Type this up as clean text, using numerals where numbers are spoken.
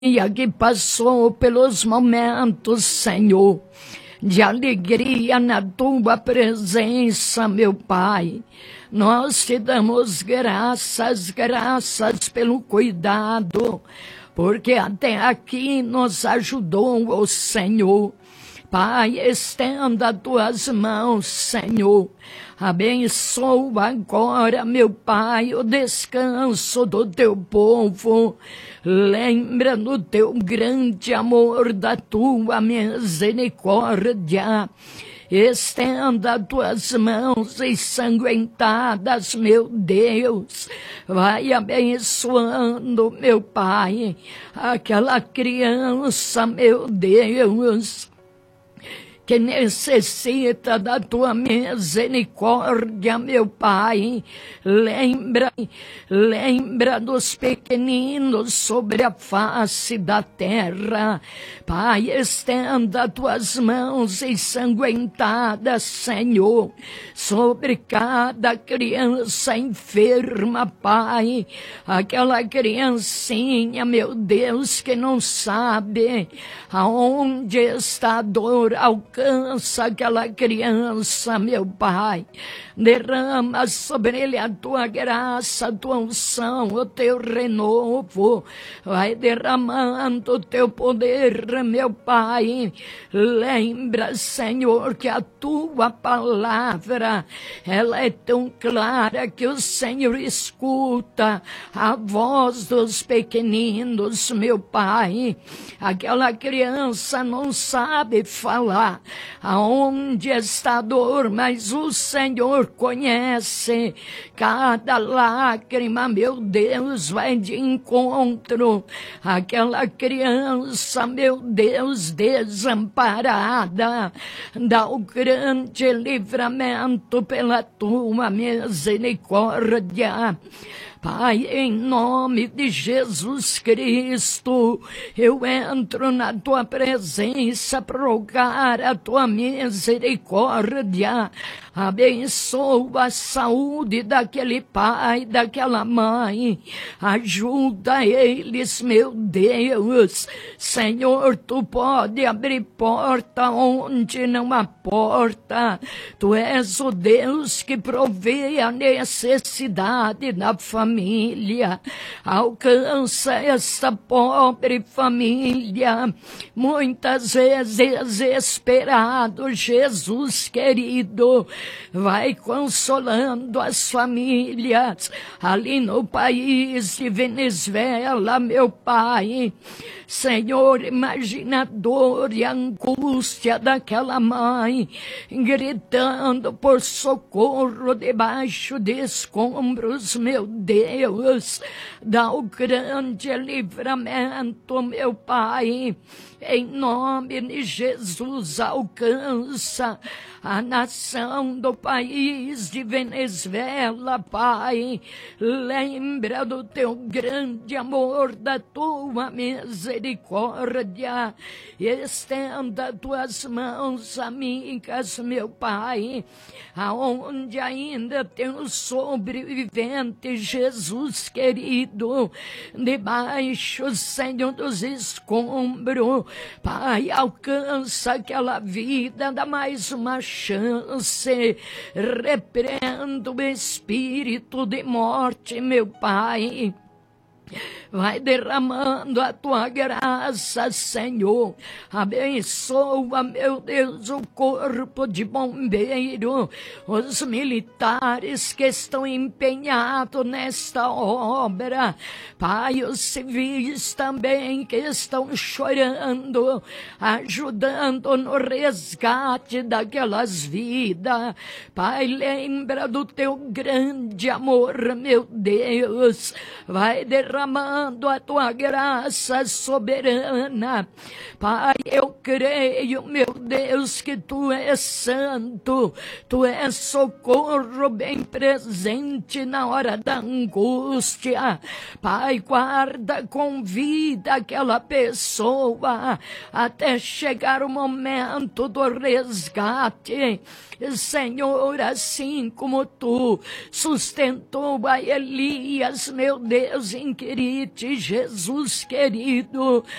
que passou pelos momentos, Senhor, de alegria na tua presença, meu Pai. Nós te damos graças pelo cuidado, porque até aqui nos ajudou o Senhor. Pai, estenda tuas mãos, Senhor. Abençoa agora, meu Pai, o descanso do teu povo. Lembra do teu grande amor, da tua misericórdia. Estenda tuas mãos ensanguentadas, meu Deus. Vai abençoando, meu Pai, aquela criança, meu Deus, que necessita da tua misericórdia, meu Pai. Lembra dos pequeninos sobre a face da terra. Pai, estenda tuas mãos ensanguentadas, Senhor, sobre cada criança enferma, Pai. Aquela criancinha, meu Deus, que não sabe aonde está a dor. Alcança aquela criança, meu Pai. Derrama sobre ele a tua graça, a tua unção, o teu renovo. Vai derramando o teu poder, meu Pai. Lembra, Senhor, que a tua palavra, ela é tão clara que o Senhor escuta a voz dos pequeninos, meu Pai. Aquela criança não sabe falar aonde está a dor, mas o Senhor conhece cada lágrima, meu Deus, vai de encontro àquela criança, meu Deus, desamparada. Dá o grande livramento pela tua misericórdia. Pai, em nome de Jesus Cristo, eu entro na tua presença para rogar a tua misericórdia. Abençoa a saúde daquele pai, daquela mãe. Ajuda eles, meu Deus. Senhor, tu pode abrir porta onde não há porta. Tu és o Deus que provê a necessidade da família. Alcança essa pobre família, muitas vezes desesperado, Jesus querido. Vai consolando as famílias ali no país de Venezuela, meu Pai. Senhor, imagina a dor e a angústia daquela mãe, gritando por socorro debaixo de escombros, meu Deus. Dá o grande livramento, meu Pai. Em nome de Jesus, alcança a nação do país de Venezuela, Pai. Lembra do teu grande amor, da tua misericórdia. Estenda tuas mãos amigas, meu Pai, aonde ainda tem o sobrevivente, Jesus querido, debaixo, Senhor, dos escombros. Pai, alcança aquela vida, dá mais uma chance. Repreendo o espírito de morte, meu Pai. Vai derramando a tua graça, Senhor. Abençoa, meu Deus, o corpo de bombeiro, os militares que estão empenhados nesta obra. Pai, os civis também que estão chorando, ajudando no resgate daquelas vidas. Pai, lembra do teu grande amor, meu Deus. Vai derramando a tua graça soberana. Pai, eu creio, meu Deus, que tu és santo, tu és socorro bem presente na hora da angústia. Pai, guarda com vida aquela pessoa até chegar o momento do resgate. Senhor, assim como tu sustentou a Elias, meu Deus, em Querite, Jesus querido,